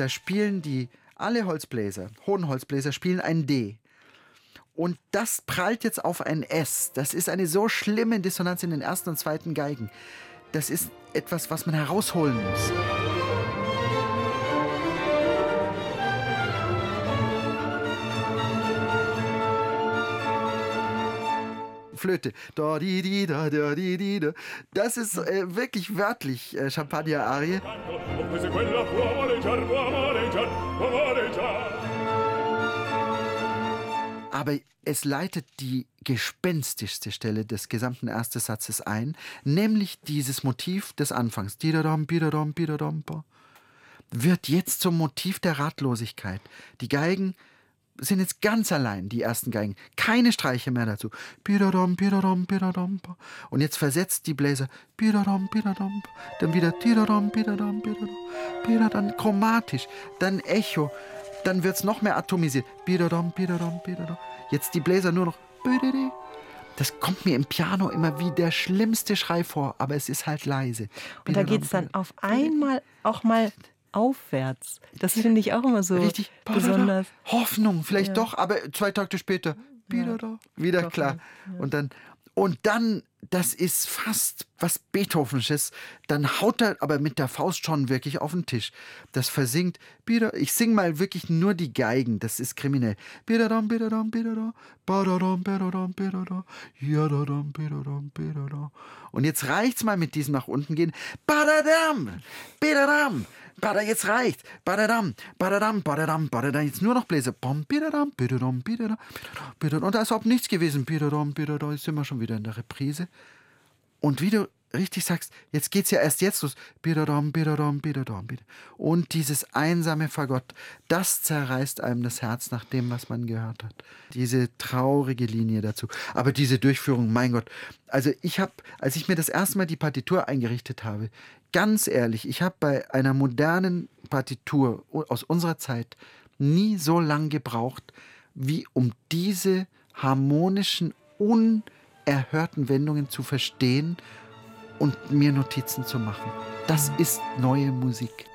da spielen alle Holzbläser, hohen Holzbläser spielen ein D. Und das prallt jetzt auf ein S. Das ist eine so schlimme Dissonanz in den ersten und zweiten Geigen. Das ist etwas, was man herausholen muss. Flöte. Da, di, da, di, da. Das ist wirklich wörtlich Champagner-Arie. Aber es leitet die gespenstischste Stelle des gesamten ersten Satzes ein, nämlich dieses Motiv des Anfangs. Wird jetzt zum Motiv der Ratlosigkeit. Die Geigen sind jetzt ganz allein, die ersten Geigen. Keine Streiche mehr dazu. Und jetzt versetzt die Bläser. Dann wieder dann chromatisch, dann Echo. Dann wird es noch mehr atomisiert. Jetzt die Bläser nur noch. Das kommt mir im Piano immer wie der schlimmste Schrei vor, aber es ist halt leise. Und da geht es dann auf einmal auch mal aufwärts. Das finde ich auch immer so richtig besonders. Hoffnung, vielleicht doch, aber 2 Takte später wieder klar. Ja. Und dann, das ist fast was Beethovensches, dann haut er aber mit der Faust schon wirklich auf den Tisch. Das versingt, ich singe mal wirklich nur die Geigen, das ist kriminell. Und jetzt reicht's mal mit diesem nach unten gehen. Jetzt reicht's. Jetzt nur noch Bläser. Und als ob nichts gewesen. Jetzt sind wir schon wieder in der Reprise. Und wie du richtig sagst, jetzt geht's ja erst jetzt los. Und dieses einsame Fagott, das zerreißt einem das Herz nach dem, was man gehört hat. Diese traurige Linie dazu. Aber diese Durchführung, mein Gott. Also als ich mir das erste Mal die Partitur eingerichtet habe, ganz ehrlich, ich habe bei einer modernen Partitur aus unserer Zeit nie so lang gebraucht, wie um diese harmonischen, unerhörten Wendungen zu verstehen und mir Notizen zu machen. Das ist neue Musik.